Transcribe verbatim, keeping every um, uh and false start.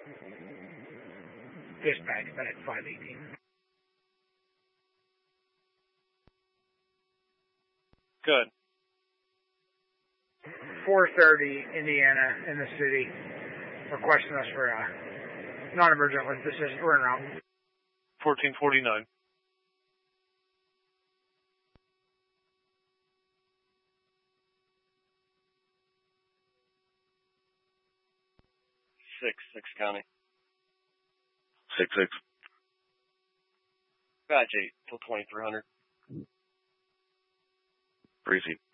Dispatch back five eighteen. Good. four thirty, Indiana, in the city, requesting us for a non-emergent lift assist. We're en route. fourteen forty-nine. Six, six county. Six, six. Badge eight till twenty-three hundred. Breezy.